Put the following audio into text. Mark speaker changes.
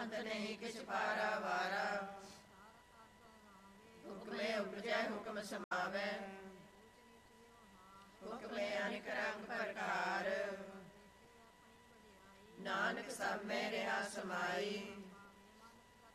Speaker 1: ਅੰਤ ਨਹੀਂ ਕਿਛ ਪਾਰਾ ਵਾਰਾ। ਹੁਕਮੇ ਉਪਜੈ ਹੁਕਮ ਸਮਾਵੈ, ਹੁਕਮੇ ਅਨੇਕ ਰੰਗ ਪ੍ਰਕਾਰ। ਨਾਨਕ ਸਭ ਮੈਂ ਰਿਹਾ ਸਮਾਈ,